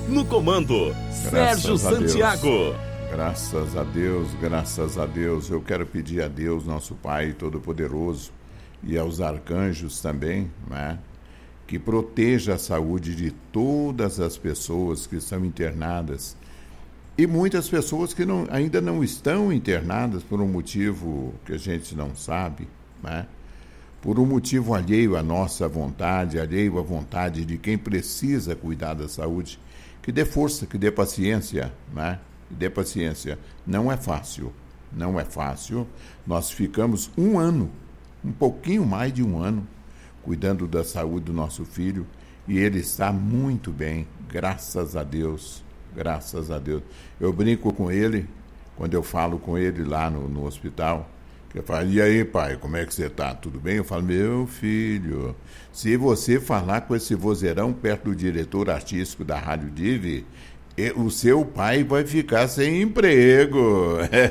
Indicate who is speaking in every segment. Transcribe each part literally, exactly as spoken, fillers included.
Speaker 1: No comando, Sérgio Santiago.
Speaker 2: Graças a Deus, graças a Deus. Eu quero pedir a Deus, nosso Pai Todo-Poderoso, e aos arcanjos também, né, que proteja a saúde de todas as pessoas que estão internadas e muitas pessoas que não, ainda não estão internadas por um motivo que a gente não sabe, né? Por um motivo alheio à nossa vontade, alheio à vontade de quem precisa cuidar da saúde, que dê força, que dê paciência, né? Que dê paciência. Não é fácil, não é fácil. Nós ficamos um ano, um pouquinho mais de um ano, cuidando da saúde do nosso filho, e ele está muito bem, graças a Deus, graças a Deus. Eu brinco com ele, quando eu falo com ele lá no, no hospital, que eu falo, e aí, pai, como é que você está? Tudo bem? Eu falo, meu filho, se você falar com esse vozeirão perto do diretor artístico da Rádio Divi, o seu pai vai ficar sem emprego.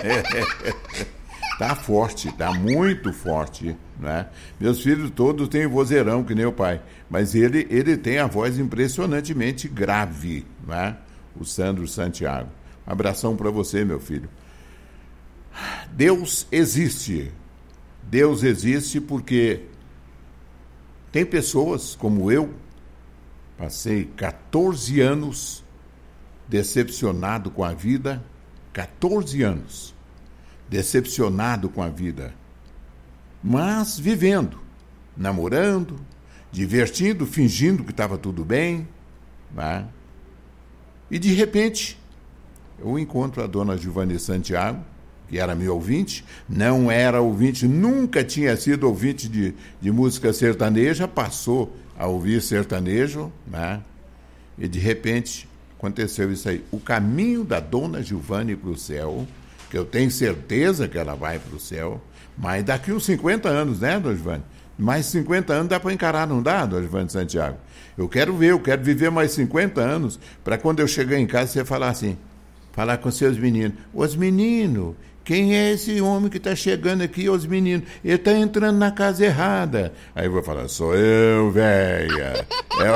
Speaker 2: Tá forte, tá muito forte, né? Meus filhos todos têm vozeirão, que nem o pai, mas ele, ele tem a voz impressionantemente grave, né? O Sandro Santiago. Um abração para você, meu filho. Deus existe. Deus existe porque tem pessoas como eu, passei quatorze anos decepcionado com a vida, quatorze anos decepcionado com a vida, mas vivendo, namorando, divertindo, fingindo que estava tudo bem, né? E de repente eu encontro a dona Giovanni Santiago, que era meu ouvinte, não era ouvinte, nunca tinha sido ouvinte de, de música sertaneja, passou a ouvir sertanejo, né? E de repente aconteceu isso aí. O caminho da dona Giovanni para o céu, que eu tenho certeza que ela vai para o céu, mas daqui uns cinquenta anos, né, dona Giovanni? Mais cinquenta anos dá para encarar, não dá, dona Giovanni Santiago? Eu quero ver, eu quero viver mais cinquenta anos, para quando eu chegar em casa você falar assim, falar com seus meninos, os meninos, quem é esse homem que está chegando aqui, os meninos? Ele está entrando na casa errada. Aí eu vou falar, sou eu, velha.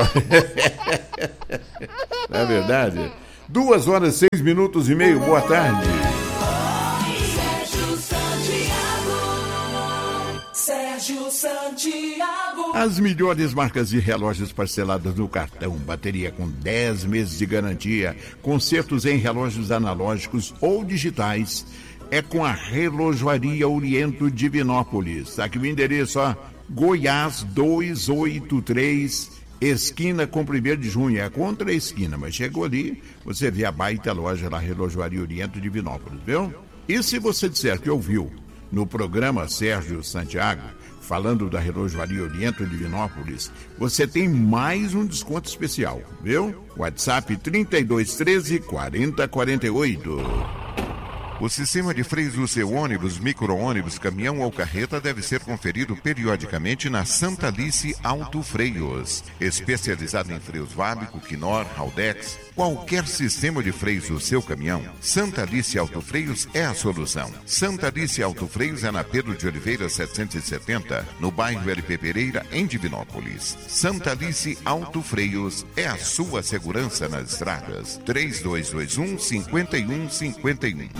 Speaker 2: É... Não é verdade? Duas horas, seis minutos e meio, boa tarde.
Speaker 3: Sérgio Santiago. Sérgio Santiago.
Speaker 2: As melhores marcas de relógios parceladas no cartão, bateria com dez meses de garantia, consertos em relógios analógicos ou digitais, é com a Relojoaria Oriento Divinópolis. Aqui o endereço, ó, Goiás duzentos e oitenta e três, esquina com primeiro de junho. É contra a esquina, mas chegou ali, você vê a baita loja da Relojoaria Oriento Divinópolis, viu? E se você disser que ouviu no programa Sérgio Santiago, falando da Relojoaria Oriento Divinópolis, você tem mais um desconto especial, viu? WhatsApp trinta e dois, treze, quarenta, quarenta e oito. O sistema de freios do seu ônibus, micro-ônibus, caminhão ou carreta deve ser conferido periodicamente na Santa Alice Auto Freios. Especializado em freios Vábico, Quinor, Haldex, qualquer sistema de freios do seu caminhão, Santa Alice Auto Freios é a solução. Santa Alice Auto Freios é na Pedro de Oliveira setecentos e setenta, no bairro L P Pereira, em Divinópolis. Santa Alice Auto Freios é a sua segurança nas estradas. três dois dois um, cinco um cinco um.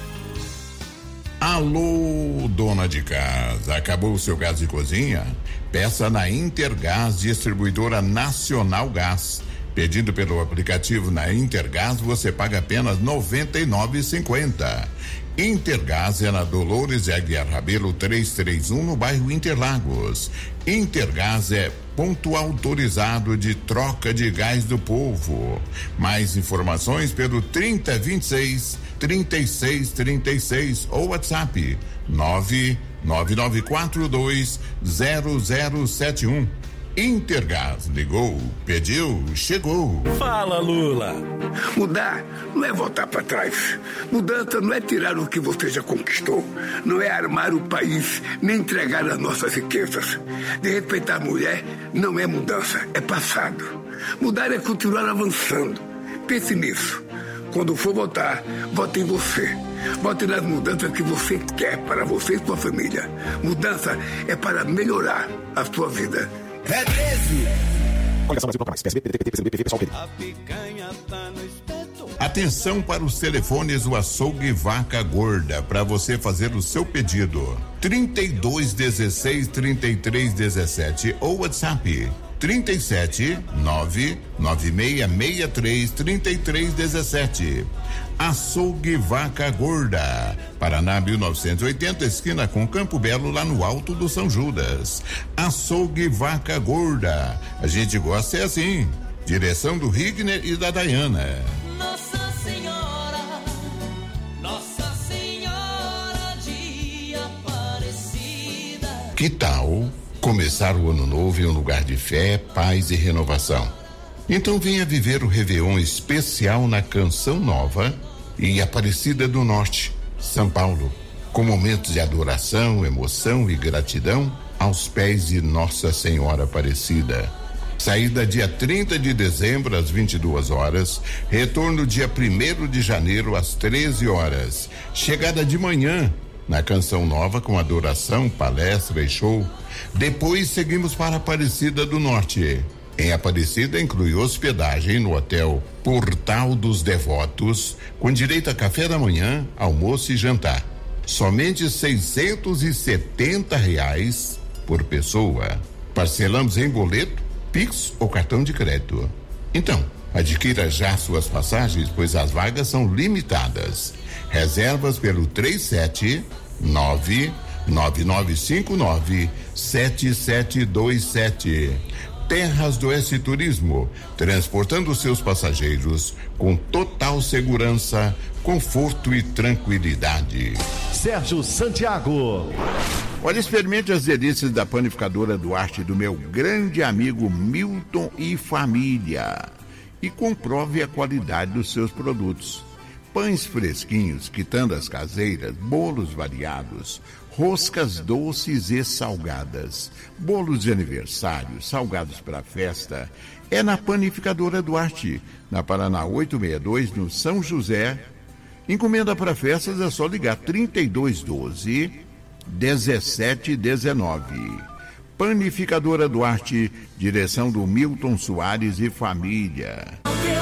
Speaker 4: Alô, dona de casa, acabou o seu gás de cozinha? Peça na Intergás, distribuidora Nacional Gás. Pedindo pelo aplicativo na Intergás, você paga apenas noventa e nove reais e cinquenta centavos. Intergás é na Dolores Aguiar Rabelo trezentos e trinta e um, no bairro Interlagos. Intergás é ponto autorizado de troca de gás do povo. Mais informações pelo trinta, vinte e seis, trinta e seis, trinta e seis ou WhatsApp nove nove nove quatro dois zero zero sete um. Intergás, ligou, pediu, chegou.
Speaker 1: Fala, Lula.
Speaker 5: Mudar não é voltar para trás. Mudança não é tirar o que você já conquistou. Não é armar o país, nem entregar as nossas riquezas. De respeitar a mulher não é mudança, é passado. Mudar é continuar avançando. Pense nisso. Quando for votar, vote em você. Vote nas mudanças que você quer para você e sua família. Mudança é para melhorar a sua vida.
Speaker 3: É treze.
Speaker 4: Atenção para os telefones do Açougue Vaca Gorda para você fazer o seu pedido. trinta e dois, dezesseis, trinta e três, dezessete ou WhatsApp trinta e sete, nove nove seis seis três, trinta e três, dezessete. Açougue Vaca Gorda, Paraná mil novecentos e oitenta, esquina com Campo Belo, lá no Alto do São Judas. Açougue Vaca Gorda, a gente gosta é assim. Direção do Rigner e da Dayana.
Speaker 3: Nossa Senhora, Nossa Senhora de Aparecida.
Speaker 4: Que tal começar o ano novo em um lugar de fé, paz e renovação? Então venha viver o Réveillon especial na Canção Nova e Aparecida do Norte, São Paulo, com momentos de adoração, emoção e gratidão aos pés de Nossa Senhora Aparecida. Saída dia trinta de dezembro às vinte e duas horas, retorno dia primeiro de janeiro às treze horas. Chegada de manhã na Canção Nova com adoração, palestra e show. Depois seguimos para Aparecida do Norte. Em Aparecida inclui hospedagem no Hotel Portal dos Devotos, com direito a café da manhã, almoço e jantar. Somente seiscentos e setenta reais por pessoa. Parcelamos em boleto, Pix ou cartão de crédito. Então, adquira já suas passagens, pois as vagas são limitadas. Reservas pelo três sete nove nove nove cinco nove sete sete dois sete. Terras do Oeste Turismo, transportando seus passageiros com total segurança, conforto e tranquilidade.
Speaker 1: Sérgio Santiago.
Speaker 2: Olha, experimente as delícias da panificadora Duarte do meu grande amigo Milton e família e comprove a qualidade dos seus produtos. Pães fresquinhos, quitandas caseiras, bolos variados, roscas doces e salgadas, bolos de aniversário, salgados para festa. É na panificadora Duarte, na Paraná oitocentos e sessenta e dois, no São José. Encomenda para festas é só ligar trinta e dois doze, dezessete dezenove. Panificadora Duarte, direção do Milton Soares e família.
Speaker 3: Teu